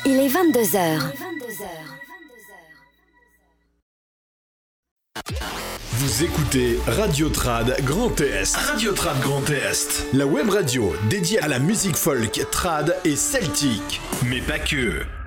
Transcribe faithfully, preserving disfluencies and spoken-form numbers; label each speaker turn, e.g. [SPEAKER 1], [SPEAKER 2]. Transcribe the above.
[SPEAKER 1] Il est vingt-deux heures.
[SPEAKER 2] Vous écoutez Radio Trad Grand Est. Radio Trad Grand Est. La web radio dédiée à la musique folk, trad et celtique. Mais pas que.